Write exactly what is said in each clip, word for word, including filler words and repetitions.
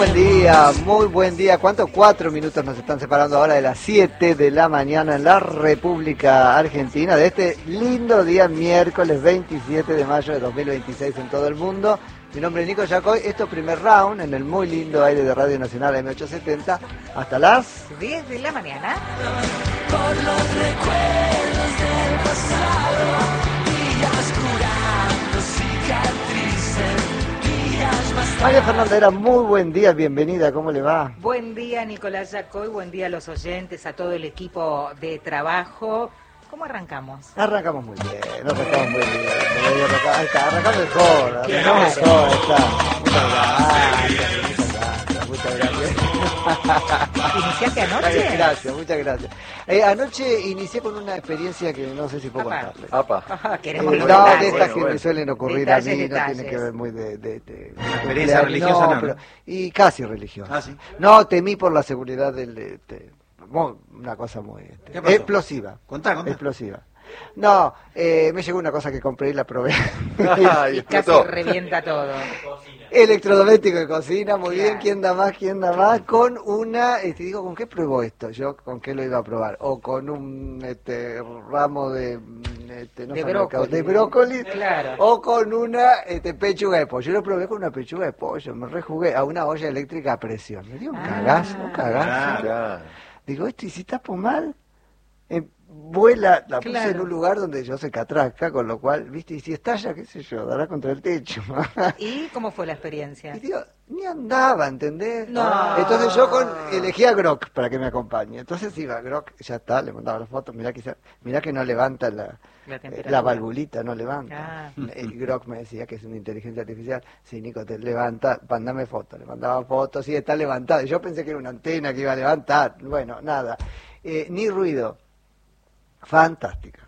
buen día, muy buen día. ¿Cuántos? Cuatro minutos nos están separando ahora de las siete de la mañana en la República Argentina, de este lindo día miércoles veintisiete de mayo de dos mil veintiséis en todo el mundo. Mi nombre es Nico Yacoy, esto es primer round en el muy lindo aire de Radio Nacional M ochocientos setenta hasta las diez de la mañana. Por los recuerdos del pasado, días curando cicatrices, días más. María Fernanda Era, muy buen día, bienvenida, ¿cómo le va? Buen día, Nicolás Yacoy, buen día a los oyentes, a todo el equipo de trabajo. ¿Cómo arrancamos? Arrancamos muy bien, arrancamos muy bien. Ahí está, arrancamos mejor, arrancamos mejor, ahí está. Muchas gracias, muchas gracias, muchas gracias. ¿Iniciaste anoche? Gracias, muchas gracias. Eh, anoche inicié con una experiencia que no sé si puedo Apa. contarle. Apa. Ah, queremos Eh, los no, detalles. de estas Bueno, que bueno. me suelen ocurrir Detalles, a mí, detalles. no tiene que ver muy de... de, de experiencia religiosa, no, no, pero- ¿no? y casi religiosa. Ah, ¿sí? No, temí por la seguridad del... Este, muy- una cosa muy... este, ¿Qué pasó? explosiva. Contá, contá. Explosiva. No, eh, me llegó una cosa que compré y la probé. Ay, Y casi explotó. revienta todo. Electrodoméstico de cocina, muy Claro. bien, ¿quién da más? ¿Quién da más? Con una, este, digo, ¿con qué pruebo esto? Yo, ¿con qué lo iba a probar? O con un este, ramo de, mm, este, no De sé, brócoli. de brócoli, Claro. o con una este, pechuga de pollo. Yo lo probé con una pechuga de pollo, me rejugué a una olla eléctrica a presión. Me dio un Ah. cagazo, un cagazo. Claro. Digo, esto, y si tapo mal, eh, vuela, la puse Claro. en un lugar donde yo soy catrasca, con lo cual, viste, y si estalla, qué sé yo, dará contra el techo. ¿Y cómo fue la experiencia? Y digo, ni andaba, ¿entendés? No. Entonces yo con, elegí a Grok para que me acompañe. Entonces iba, Grok, ya está, le mandaba las fotos, mirá que, se- mirá que no levanta la, La eh, temperatura. la valvulita, no levanta. Ah. Y Grok me decía que es una inteligencia artificial. Sí, Nico, te levanta, mandame fotos. Le mandaba fotos, sí, está levantada. Yo pensé que era una antena que iba a levantar. Bueno, nada. Eh, ni ruido. Fantástica.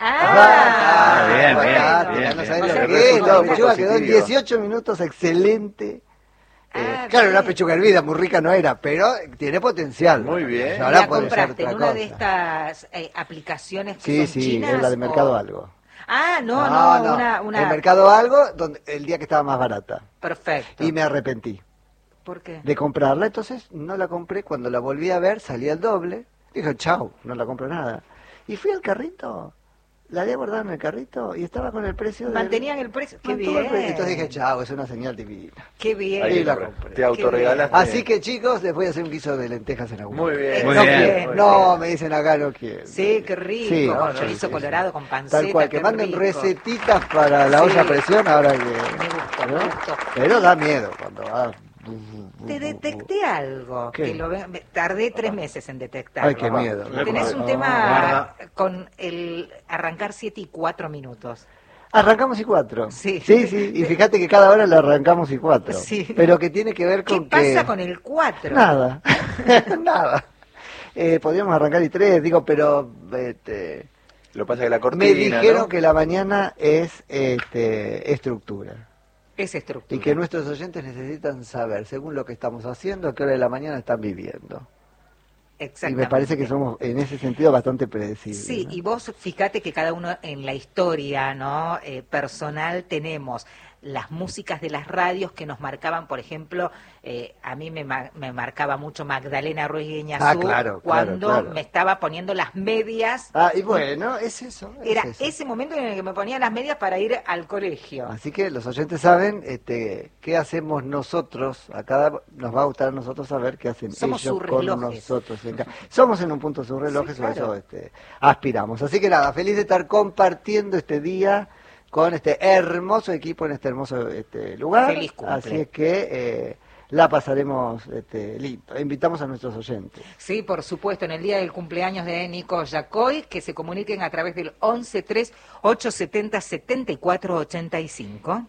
Ah, Ah, bien, bien, Fantástica, bien, no bien. sabés O lo sea, que que es, fue la muy pechuga quedó en positivo. dieciocho minutos, excelente. Eh, Ah, claro, bien. una pechuga hervida, muy rica no era, pero tiene potencial. Muy bien. Ahora ¿La puede ser compraste otra en una de cosa. estas eh, aplicaciones que Sí, son sí, chinas? es la de Mercado o- Algo. Ah, no, no, una... una... El Mercado Algo, donde, el día que estaba más barata. Perfecto. Y me arrepentí ¿Por qué? de comprarla, entonces no la compré. Cuando la volví a ver, salía el doble. Dije, chau, no la compro nada. Y fui al carrito, la había guardado en el carrito y estaba con el precio de... Mantenían el precio. Qué Mantuvo el bien. precio. Entonces dije, chau, es una señal divina. Qué bien. Ahí Y la te- compré. te autorregalaste. Así que chicos, les voy a hacer un guiso de lentejas en agua. Muy bien. Muy no, bien. quiero, no, me dicen acá no quiero. Sí, qué rico. Sí, con no, no, chorizo sí, colorado, sí. con panceta. Tal cual, que qué manden rico. recetitas para la Sí. olla a presión ahora que... Me gustó, me ¿no? gustó. Pero da miedo cuando va... Te detecté algo. ¿Qué? Que lo ve- me- tardé tres meses en detectarlo. Ay, qué miedo. Tenés un No, tema guarda. con el arrancar siete y cuatro minutos. Arrancamos y cuatro. Sí. Sí, sí, y fíjate que cada hora le arrancamos y cuatro. Sí. Pero que tiene que ver ¿Qué con pasa que... con el cuatro? Nada, nada. Eh, podríamos arrancar y tres, digo, pero... Este, Lo que pasa es que la cortina, me dijeron ¿no? que la mañana es este, estructura. Es estructura. Y que nuestros oyentes necesitan saber, según lo que estamos haciendo, a qué hora de la mañana están viviendo. Y Exactamente. me parece que somos, en ese sentido, bastante predecibles. Sí, ¿no? y vos fíjate que cada uno en la historia no Eh, personal tenemos las músicas de las radios que nos marcaban, por ejemplo, eh, a mí me, ma- me marcaba mucho Magdalena Ruiz Guiñazú Ah, claro, claro, cuando claro. me estaba poniendo las medias. Ah, y bueno, es eso. es Era eso. ese momento en el que me ponía las medias para ir al colegio. Así que los oyentes saben este, qué hacemos nosotros. A cada nos va a gustar a nosotros saber qué hacen Somos ellos sus con relojes. nosotros. en ca- Somos en un punto sus relojes, Sí, o claro. eso este, aspiramos. Así que nada, feliz de estar compartiendo este día con este hermoso equipo en este hermoso este, lugar. Feliz cumple. Así es que eh, la pasaremos este, lindo. Invitamos a nuestros oyentes. Sí, por supuesto, en el día del cumpleaños de Nico Yacoy, que se comuniquen a través del once tres ocho setenta setenta y cuatro ochenta y cinco.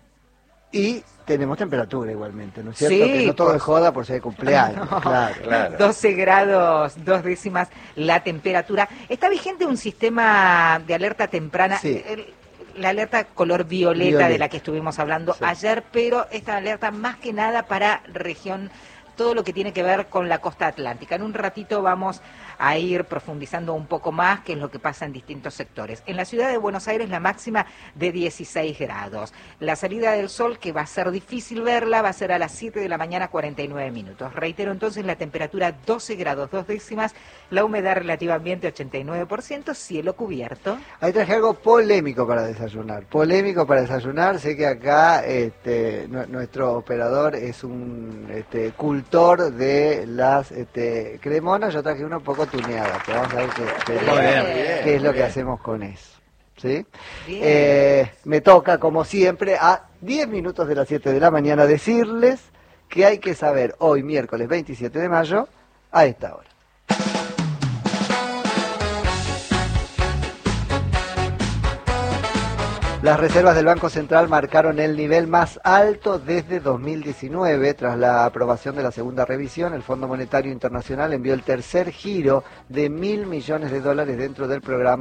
Y tenemos temperatura igualmente, ¿no es cierto? Sí, que no todo por- es joda por ser de cumpleaños. No. Claro. Claro. doce grados, dos décimas la temperatura. Está vigente un sistema de alerta temprana, Sí. el- la alerta color violeta, Violeta. de la que estuvimos hablando Sí. ayer, pero esta alerta más que nada para región todo lo que tiene que ver con la costa atlántica. En un ratito vamos a ir profundizando un poco más qué es lo que pasa en distintos sectores. En la ciudad de Buenos Aires la máxima de dieciséis grados. La salida del sol, que va a ser difícil verla, va a ser a las siete de la mañana, cuarenta y nueve minutos. Reitero entonces, la temperatura doce grados, dos décimas, la humedad relativa ambiente ochenta y nueve por ciento, cielo cubierto. Ahí traje algo polémico para desayunar. Polémico para desayunar. Sé que acá este, nu- nuestro operador es un este, cultor de las este, cremonas. Yo traje uno un poco tuneada, que vamos a ver qué, qué- Muy bien, qué es muy lo que bien. hacemos con eso. ¿Sí? Bien. Eh, me toca, como siempre, a diez minutos de las siete de la mañana decirles que hay que saber hoy, miércoles veintisiete de mayo, a esta hora. Las reservas del Banco Central marcaron el nivel más alto desde dos mil diecinueve. Tras la aprobación de la segunda revisión, el Fondo Monetario Internacional envió el tercer giro de mil millones de dólares dentro del programa